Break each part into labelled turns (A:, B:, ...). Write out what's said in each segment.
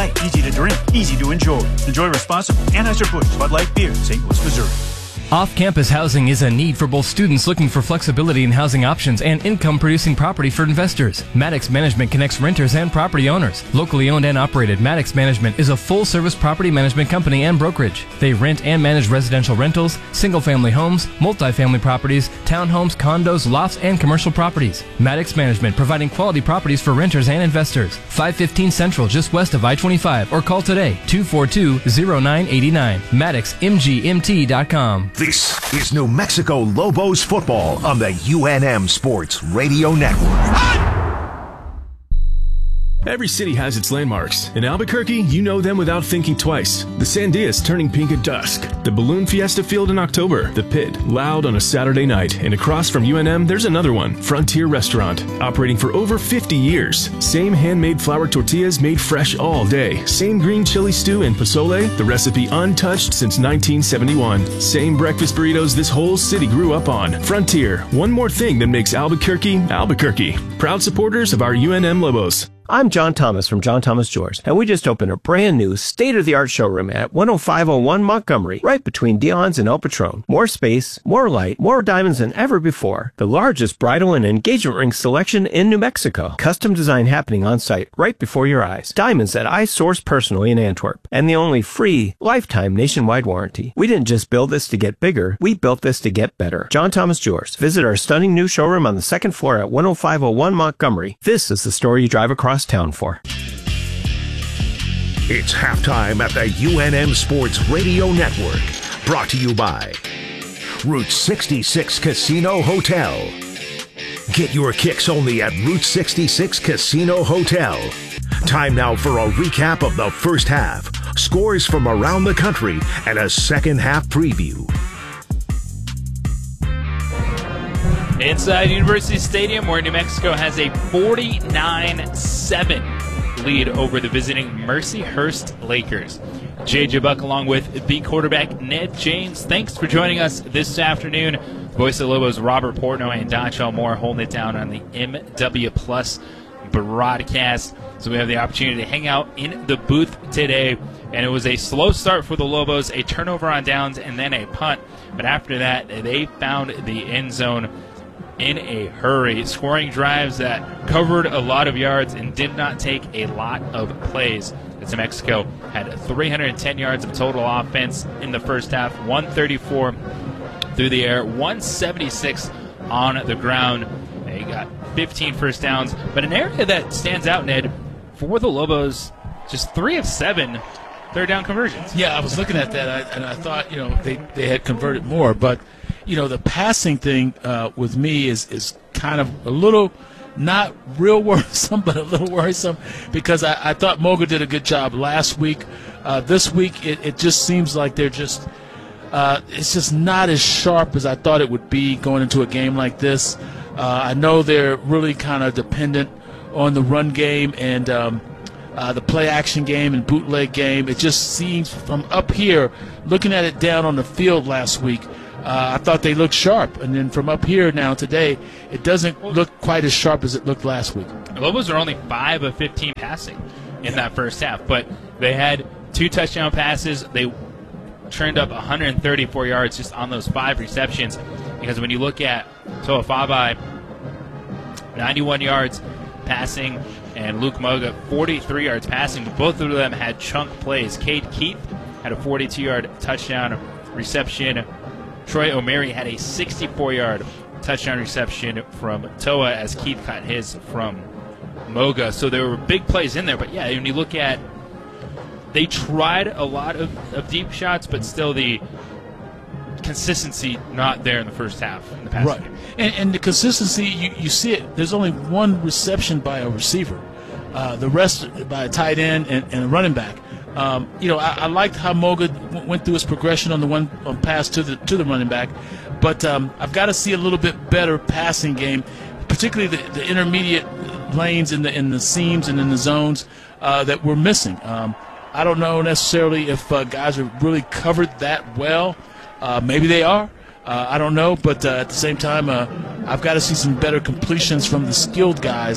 A: light, easy to drink, easy to enjoy. Enjoy responsibly. Anheuser-Busch Bud Light Beer, St. Louis, Missouri.
B: Off-campus housing is a need for both students looking for flexibility in housing options and income-producing property for investors. Maddox Management connects renters and property owners. Locally owned and operated, Maddox Management is a full-service property management company and brokerage. They rent and manage residential rentals, single-family homes, multifamily properties, townhomes, condos, lofts, and commercial properties. Maddox Management, providing quality properties for renters and investors. 515 Central, just west of I-25, or call today, 242-0989. MaddixMGMT.com.
C: This is New Mexico Lobos football on the UNM Sports Radio Network.
D: Every city has its landmarks. In Albuquerque, you know them without thinking twice. The Sandias turning pink at dusk. The Balloon Fiesta Field in October. The Pit, loud on a Saturday night. And across from UNM, there's another one, Frontier Restaurant. Operating for over 50 years. Same handmade flour tortillas made fresh all day. Same green chili stew and pozole, the recipe untouched since 1971. Same breakfast burritos this whole city grew up on. Frontier, one more thing that makes Albuquerque, Albuquerque. Proud supporters of our UNM Lobos.
E: I'm John Thomas from John Thomas Jewelers, and we just opened a brand new state-of-the-art showroom at 10501 Montgomery, right between Dion's and El Patron. More space, more light, more diamonds than ever before. The largest bridal and engagement ring selection in New Mexico. Custom design happening on site right before your eyes. Diamonds that I source personally in Antwerp. And the only free, lifetime nationwide warranty. We didn't just build this to get bigger, we built this to get better. John Thomas Jewelers. Visit our stunning new showroom on the second floor at 10501 Montgomery. This is the store you drive across town for.
C: It's halftime at the UNM Sports Radio Network. Brought to you by Route 66 Casino Hotel. Get your kicks only at Route 66 Casino Hotel. Time now for a recap of the first half, scores from around the country, and a second half preview.
F: Inside University Stadium, where New Mexico has a 49-7 lead over the visiting Mercyhurst Lakers. J.J. Buck along with the quarterback Ned James. Thanks for joining us this afternoon. Voice of the Lobos Robert Portnoy and Donchell Moore holding it down on the MW Plus broadcast. So we have the opportunity to hang out in the booth today. And it was a slow start for the Lobos, a turnover on downs and then a punt. But after that, they found the end zone in a hurry, scoring drives that covered a lot of yards and did not take a lot of plays. As New Mexico had 310 yards of total offense in the first half, 134 through the air, 176 on the ground. They got 15 first downs, but an area that stands out, Ned, for the Lobos, just 3 of 7 third down conversions.
G: Yeah, I was looking at that, and I thought, they had converted more, but the passing thing with me is kind of a little, not real worrisome, but a little worrisome, because I thought Moga did a good job last week. This week, it just seems like they're just it's just not as sharp as I thought it would be going into a game like this. I know they're really kind of dependent on the run game and the play-action game and bootleg game. It just seems from up here, looking at it down on the field last week, I thought they looked sharp. And then from up here now today, it doesn't look quite as sharp as it looked last week.
F: The Lobos are only 5 of 15 passing in that first half, but they had 2 touchdown passes. They turned up 134 yards just on those 5 receptions, because when you look at Toa Fabai, 91 yards passing, and Luke Moga, 43 yards passing. Both of them had chunk plays. Cade Keith had a 42-yard touchdown reception. Troy O'Mary had a 64-yard touchdown reception from Toa as Keith caught his from Moga. So there were big plays in there. But, yeah, when you look at, they tried a lot of deep shots, but still the consistency not there in the first half in the passing game.
G: And the consistency, you see it. There's only one reception by a receiver. The rest by a tight end and a running back. I liked how Moga went through his progression on the one pass to the running back, but I've got to see a little bit better passing game, particularly the intermediate lanes in the seams and in the zones that we're missing. I don't know necessarily if guys are really covered that well. Maybe they are. I don't know, but at the same time, I've got to see some better completions from the skilled guys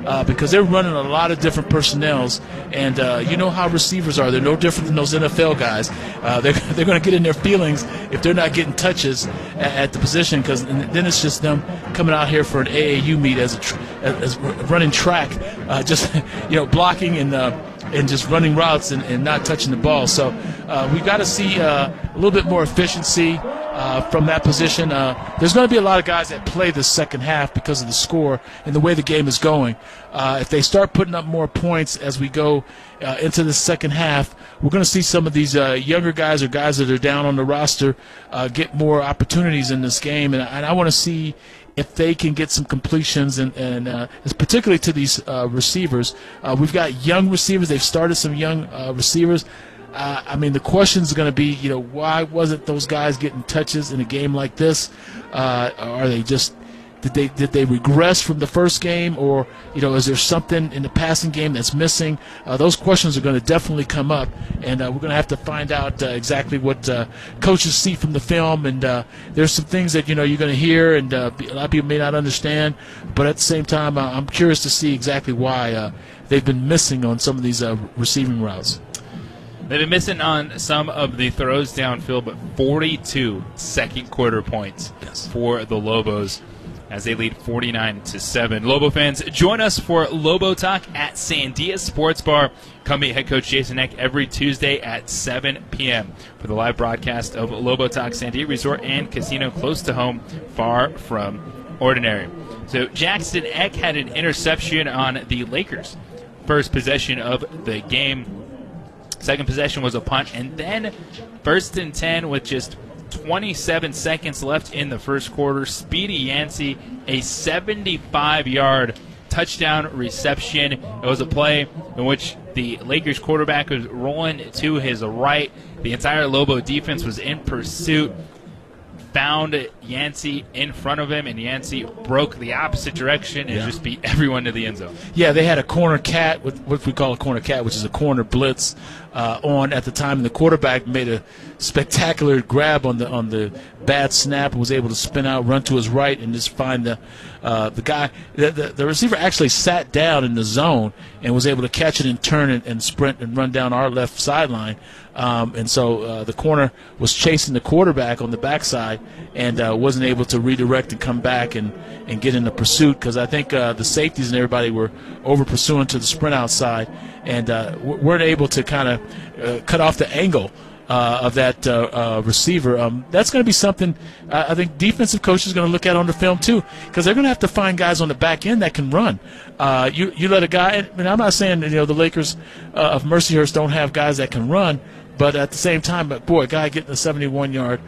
G: because they're running a lot of different personnels, and you know how receivers are. They're no different than those NFL guys. They're going to get in their feelings if they're not getting touches at the position, because then it's just them coming out here for an AAU meet as running track, just blocking and just running routes and not touching the ball. So we've got to see a little bit more efficiency from that position. There's going to be a lot of guys that play the second half because of the score and the way the game is going. If they start putting up more points as we go into the second half, we're going to see some of these younger guys or guys that are down on the roster get more opportunities in this game. And I want to see if they can get some completions, and it's particularly to these receivers. We've got young receivers. They've started some young receivers. The question is going to be, why wasn't those guys getting touches in a game like this? Are they just did they regress from the first game, or is there something in the passing game that's missing? Those questions are going to definitely come up, and we're going to have to find out exactly what coaches see from the film. And there's some things that you're going to hear, and a lot of people may not understand. But at the same time, I'm curious to see exactly why they've been missing on some of these receiving routes.
F: They've been missing on some of the throws downfield, but 42 second quarter points for the Lobos as they lead 49-7. Lobo fans, join us for Lobo Talk at Sandia Sports Bar. Come meet head coach Jason Eck every Tuesday at 7 p.m. for the live broadcast of Lobo Talk Sandia Resort and Casino, close to home, far from ordinary. So Jackson Eck had an interception on the Lakers' first possession of the game. Second possession was a punt, and then 1st and 10 with just 27 seconds left in the first quarter. Speedy Yancey, a 75-yard touchdown reception. It was a play in which the Lakers quarterback was rolling to his right. The entire Lobo defense was in pursuit. Found Yancey in front of him, and Yancey broke the opposite direction and just beat everyone to the end zone. Yeah, they had a corner cat, what we call a corner cat, which is a corner blitz, on at the time, and the quarterback made a spectacular grab on the bad snap and was able to spin out, run to his right, and just find the guy. The receiver actually sat down in the zone and was able to catch it and turn and sprint and run down our left sideline. And so the corner was chasing the quarterback on the backside and wasn't able to redirect and come back and get in the pursuit, because I think the safeties and everybody were over pursuing to the sprint outside and weren't able to kind of cut off the angle of that receiver. That's going to be something I think defensive coaches are going to look at on the film too, because they're going to have to find guys on the back end that can run. You let a guy, and I'm not saying the Lakers of Mercyhurst don't have guys that can run, but at the same time, boy, a guy getting a 71-yard,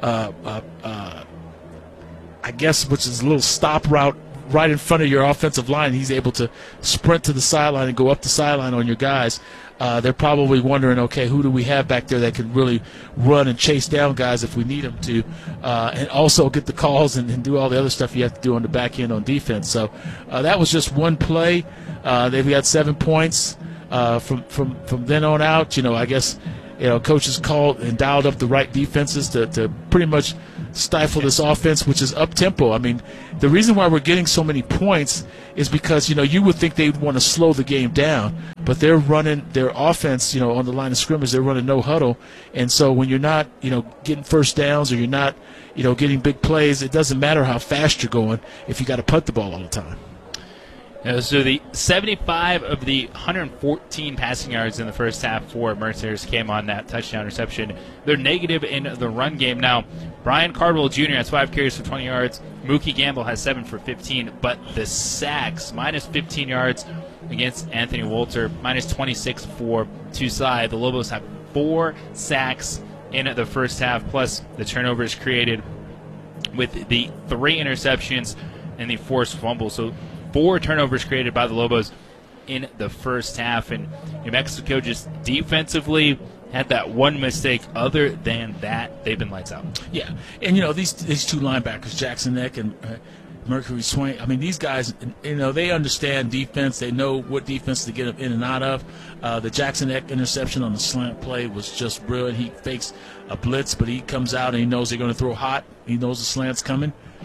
F: I guess, which is a little stop route right in front of your offensive line, he's able to sprint to the sideline and go up the sideline on your guys. They're probably wondering, okay, who do we have back there that can really run and chase down guys if we need them to, and also get the calls and do all the other stuff you have to do on the back end on defense. So that was just one play. They've got 7 points from then on out. I guess coaches called and dialed up the right defenses to pretty much stifle this offense, which is up-tempo. I mean, the reason why we're getting so many points is because, you would think they'd want to slow the game down, but they're running their offense, on the line of scrimmage, they're running no huddle. And so when you're not, getting first downs or you're not, getting big plays, it doesn't matter how fast you're going if you got to punt the ball all the time. So the 75 of the 114 passing yards in the first half for Mercyhurst came on that touchdown reception. They're negative in the run game. Now, Brian Cardwell Jr. has 5 carries for 20 yards. Mookie Gamble has 7 for 15. But the sacks, minus 15 yards against Anthony Wolter, minus 26 for Tucson. The Lobos have 4 sacks in the first half, plus the turnovers created with the 3 interceptions and the forced fumble. So 4 turnovers created by the Lobos in the first half, and New Mexico just defensively had that one mistake. Other than that, they've been lights out. Yeah, and these 2 linebackers, Jackson Eck and Mercury Swain, I mean, these guys, they understand defense. They know what defense to get them in and out of. The Jackson Eck interception on the slant play was just brilliant. He fakes a blitz, but he comes out and he knows they're going to throw hot. He knows the slant's coming.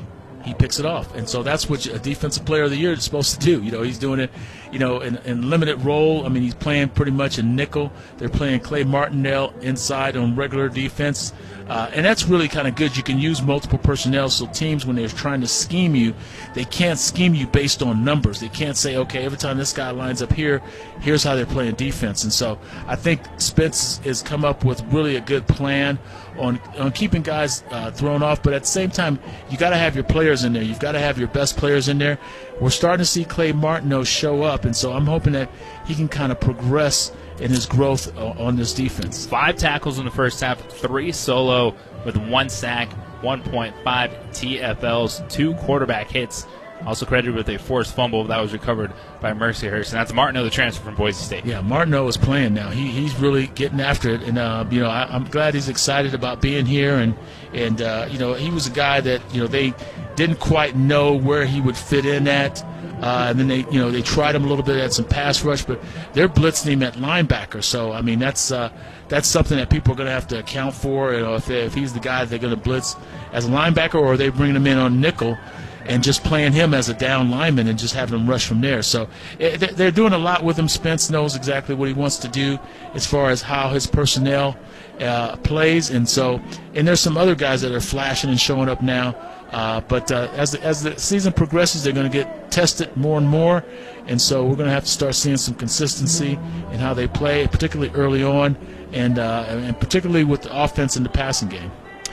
G: he picks it off. And so that's what a defensive player of the year is supposed to do. He's doing it, in limited role. I mean, he's playing pretty much in nickel. They're playing Clay Martinell inside on regular defense. And that's really kind of good. You can use multiple personnel, so teams, when they're trying to scheme you, they can't scheme you based on numbers. They can't say, okay, every time this guy lines up here, here's how they're playing defense. And so I think Spence has come up with really a good plan on keeping guys thrown off. But at the same time, you got to have your players in there. You've got to have your best players in there. We're starting to see Clay Martineau show up, and so I'm hoping that he can kind of progress in his growth on this defense.
F: 5 tackles in the first half, 3 solo with 1 sack, 1.5 TFLs, 2 quarterback hits. Also credited with a forced fumble that was recovered by Mercyhurst. And that's Martineau, the transfer from Boise State.
G: Yeah, Martineau is playing now. He's really getting after it. And, I'm glad he's excited about being here. And he was a guy that, they didn't quite know where he would fit in at. And then they tried him a little bit at some pass rush, but they're blitzing him at linebacker. So, I mean, that's something that people are going to have to account for. If he's the guy they're going to blitz as a linebacker, or are they bringing him in on nickel and just playing him as a down lineman and just having him rush from there. So they're doing a lot with him. Spence knows exactly what he wants to do as far as how his personnel plays. And there's some other guys that are flashing and showing up now. But as the season progresses, they're going to get tested more and more. And so we're going to have to start seeing some consistency in how they play, particularly early on, and particularly with the offense in the passing game.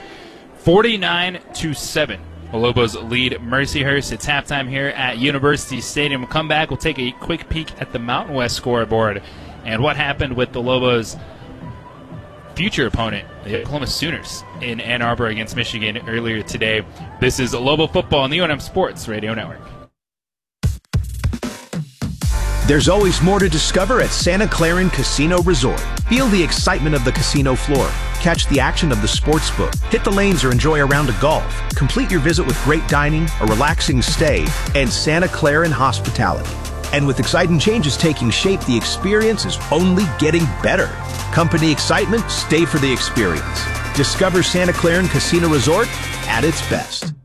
F: 49-7. The Lobos lead Mercyhurst. It's halftime here at University Stadium. We'll come back. We'll take a quick peek at the Mountain West scoreboard and what happened with the Lobos' future opponent, the Oklahoma Sooners, in Ann Arbor against Michigan earlier today. This is Lobo Football on the UNM Sports Radio Network.
C: There's always more to discover at Santa Clara Casino Resort. Feel the excitement of the casino floor. Catch the action of the sportsbook. Hit the lanes or enjoy a round of golf. Complete your visit with great dining, a relaxing stay, and Santa Clara hospitality. And with exciting changes taking shape, the experience is only getting better. Company excitement, stay for the experience. Discover Santa Clara Casino Resort at its best.